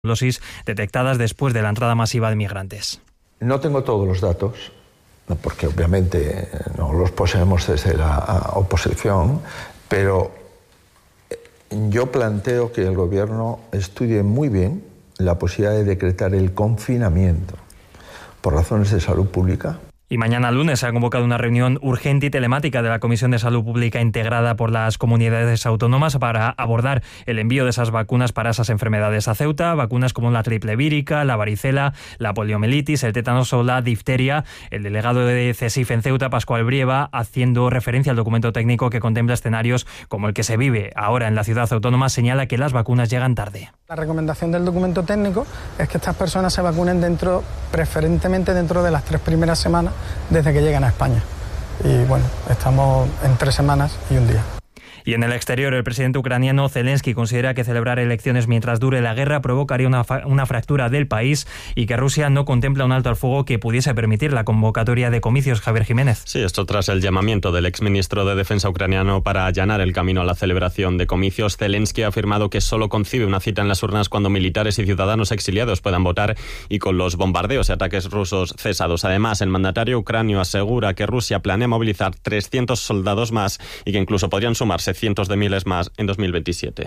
tuberculosis detectadas después de la entrada masiva de migrantes. No tengo todos los datos, porque obviamente no los poseemos desde la oposición, pero yo planteo que el gobierno estudie muy bien la posibilidad de decretar el confinamiento por razones de salud pública. Y mañana lunes se ha convocado una reunión urgente y telemática de la Comisión de Salud Pública integrada por las comunidades autónomas para abordar el envío de esas vacunas para esas enfermedades a Ceuta, vacunas como la triple vírica, la varicela, la poliomielitis, el tétanos o la difteria. El delegado de CSIF en Ceuta, Pascual Brieva, haciendo referencia al documento técnico que contempla escenarios como el que se vive ahora en la ciudad autónoma, señala que las vacunas llegan tarde. La recomendación del documento técnico es que estas personas se vacunen preferentemente dentro de las 3 primeras semanas desde que llegan a España. Y bueno, estamos en 3 semanas y un día. Y en el exterior, el presidente ucraniano Zelensky considera que celebrar elecciones mientras dure la guerra provocaría una fractura del país y que Rusia no contempla un alto al fuego que pudiese permitir la convocatoria de comicios. Javier Jiménez. Sí, esto tras el llamamiento del exministro de Defensa ucraniano para allanar el camino a la celebración de comicios. Zelensky ha afirmado que solo concibe una cita en las urnas cuando militares y ciudadanos exiliados puedan votar y con los bombardeos y ataques rusos cesados. Además, el mandatario ucranio asegura que Rusia planea movilizar 300 soldados más y que incluso podrían sumarse cientos de miles más en 2027.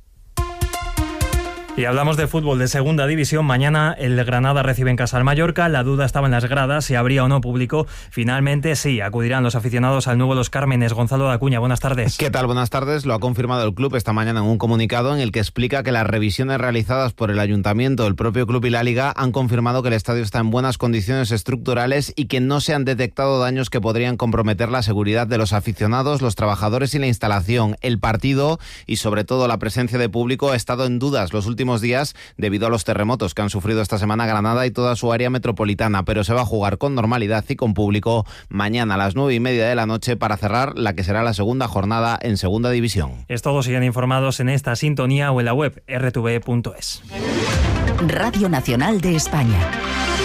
Y hablamos de fútbol de segunda división. Mañana el Granada recibe en casa al Mallorca. La duda estaba en las gradas, si habría o no público. Finalmente sí, acudirán los aficionados al nuevo Los Cármenes. Gonzalo de Acuña, buenas tardes. ¿Qué tal? Buenas tardes. Lo ha confirmado el club esta mañana en un comunicado en el que explica que las revisiones realizadas por el Ayuntamiento, el propio club y la Liga han confirmado que el estadio está en buenas condiciones estructurales y que no se han detectado daños que podrían comprometer la seguridad de los aficionados, los trabajadores y la instalación. El partido y sobre todo la presencia de público ha estado en dudas los últimos días debido a los terremotos que han sufrido esta semana Granada y toda su área metropolitana, pero se va a jugar con normalidad y con público mañana a las 9:30 de la noche para cerrar la que será la segunda jornada en segunda división. Todos siguen informados en esta sintonía o en la web rtv.es. Radio Nacional de España.